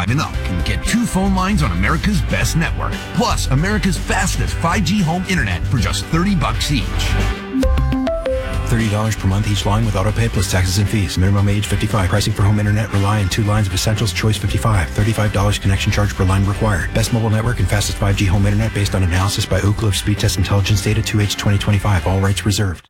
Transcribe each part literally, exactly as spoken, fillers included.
twenty-five and up can get two phone lines on America's best network, plus America's fastest five G home internet for just thirty bucks each. thirty dollars per month each line with autopay plus taxes and fees. Minimum age fifty-five. Pricing for home internet rely on two lines of Essentials. Choice fifty-five. thirty-five dollars connection charge per line required. Best mobile network and fastest five G home internet based on analysis by Ookla of Speed Test Intelligence data two H twenty twenty-five. All rights reserved.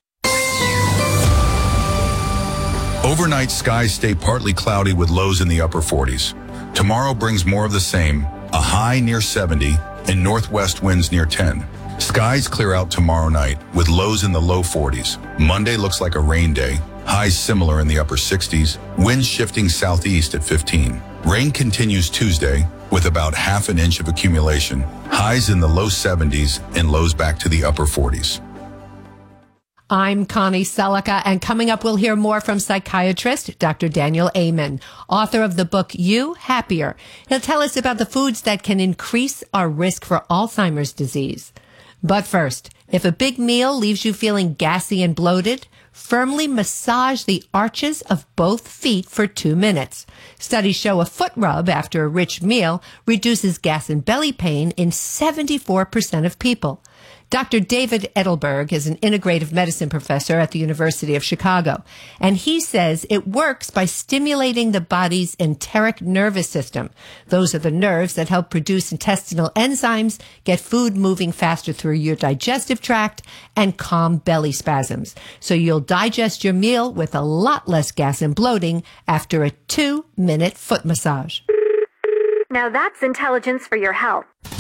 Overnight skies stay partly cloudy with lows in the upper forties. Tomorrow brings more of the same, a high near seventy and northwest winds near ten. Skies clear out tomorrow night with lows in the low forties. Monday looks like a rain day, highs similar in the upper sixties, winds shifting southeast at fifteen. Rain continues Tuesday with about half an inch of accumulation, highs in the low seventies and lows back to the upper forties. I'm Connie Selica, and coming up, we'll hear more from psychiatrist Doctor Daniel Amen, author of the book You Happier. He'll tell us about the foods that can increase our risk for Alzheimer's disease. But first, if a big meal leaves you feeling gassy and bloated, firmly massage the arches of both feet for two minutes. Studies show a foot rub after a rich meal reduces gas and belly pain in seventy-four percent of people. Doctor David Edelberg is an integrative medicine professor at the University of Chicago, and he says it works by stimulating the body's enteric nervous system. Those are the nerves that help produce intestinal enzymes, get food moving faster through your digestive tract, and calm belly spasms. So you'll digest your meal with a lot less gas and bloating after a two-minute foot massage. Now that's intelligence for your health.